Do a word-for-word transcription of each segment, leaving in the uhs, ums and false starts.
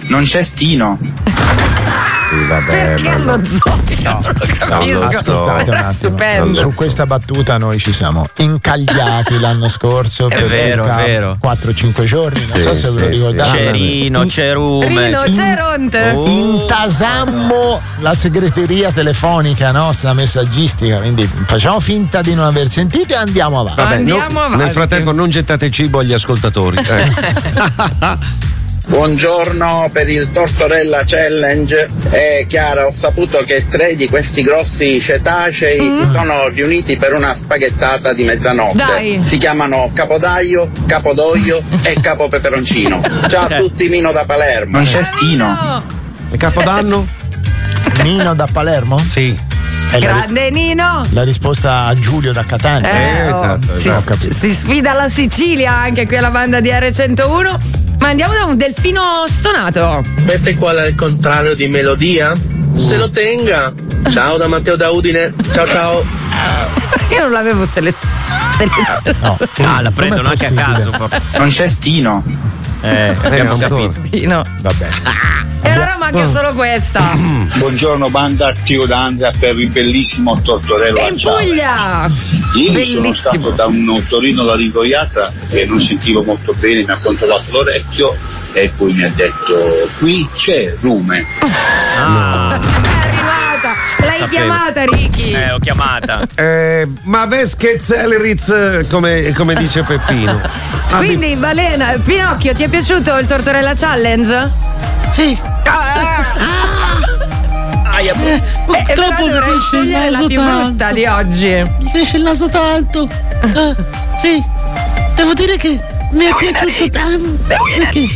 Non c'è Stino. Sì, vabbè, Perché ma lo zoo? no, Non lo capisco. no, Ascoltate un attimo. Stupendo. Su questa battuta noi ci siamo incagliati l'anno scorso per vero, circa è vero. quattro cinque giorni, non Sì, so se ve lo sì, ricordate. sì. C'è Rino, c'è Rume. Rino, c'è- c'è Ronte. Oh. Intasammo la segreteria telefonica nostra messaggistica, quindi facciamo finta di non aver sentito e andiamo avanti. Vabbè, Andiamo no- avanti. nel frattempo non gettate cibo agli ascoltatori. Eh. Buongiorno per il Tortorella Challenge. Eh, Chiara, ho saputo che tre di questi grossi cetacei si sono riuniti per una spaghettata di mezzanotte. Dai. Si chiamano Capodaio, Capodoglio e Capo Peperoncino. Ciao a tutti, Mino da Palermo. Non c'è Stino. No. E Capodanno? Nino da Palermo? Sì. È la, Grande Nino. la risposta a Giulio da Catania. Eh, oh, esatto, si, esatto. Ho capito. si sfida la Sicilia anche qui alla banda di R centouno. Ma andiamo da un delfino stonato. Sapete qual è il contrario di melodia? Se lo tenga. Ciao da Matteo da Udine. Ciao ciao. Io non l'avevo selezionato. No. Ah, la prendono Com'è anche a caso. possibile? Non c'è Stino. Eh, abbiamo capito. Delfino. Va bene. E allora manca solo questa. Buongiorno banda, Tio D'Andrea per il bellissimo Tortorello. E in Puglia. Ieri sono Bellissimo. stato da un Torino laringoiatra e non sentivo molto bene, mi ha controllato l'orecchio e poi mi ha detto qui c'è Rume. Ah, È arrivata. L'hai sapevo. chiamata, Ricky. eh, ho chiamata. Eh, ma Vesche Zelleritz, come, come dice Peppino. Ah, Quindi, Balena, Pinocchio, ti è piaciuto il Tortorella Challenge? Sì. Aia, Eh, però dovrei scegliere la più brutta di oggi. Mi cresce il naso tanto. Ah, sì. Devo dire che mi è piaciuto tanto. Perché?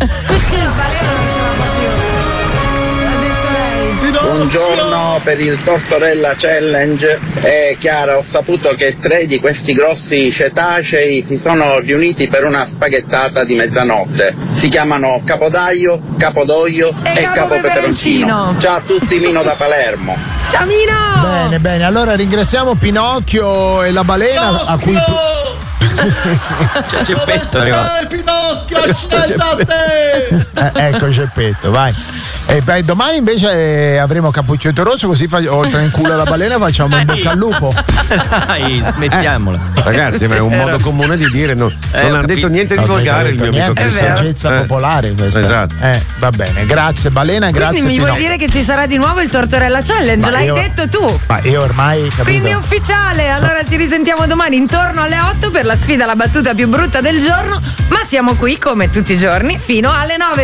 Buongiorno per il Tortorella Challenge. Eh, Chiara, ho saputo che tre di questi grossi cetacei si sono riuniti per una spaghettata di mezzanotte. Si chiamano Capodaio, Capodoglio E e, Capo Capo Peperoncino. Peperoncino. Ciao a tutti, Mino da Palermo. Ciao Mino! Bene, bene. Allora ringraziamo Pinocchio e la balena a cui c'è Geppetto arrivato. Pinocchio, accidenti a te! Eh, ecco Geppetto, vai. E poi domani invece avremo Cappuccetto Rosso, così fa- oltre in culo alla balena facciamo in bocca al lupo. Dai, smettiamola. Ragazzi, ma è un modo comune di dire, no, Eh, non ho ha capito. detto niente di Non volgare il detto mio amico niente, È vero. Cristiano. saggezza Eh. popolare questa. Esatto. Eh, va bene, grazie balena, grazie Quindi mi vuol Pinocchio. dire che ci sarà di nuovo il Tortorella Challenge, Ma l'hai io- detto tu. Ma io ormai capito. Quindi è ufficiale, allora ci risentiamo domani intorno alle otto per la sfida alla battuta più brutta del giorno, ma siamo qui come tutti i giorni fino alle nove.